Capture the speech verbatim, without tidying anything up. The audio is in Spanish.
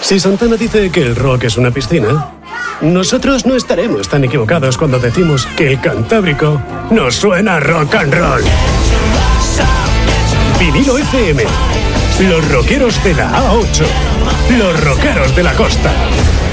Si Santana dice que el rock es una piscina, nosotros no estaremos tan equivocados cuando decimos que el Cantábrico nos suena a rock and roll. Vinilo F M. Los rockeros de la A ocho. Los rockeros de la costa.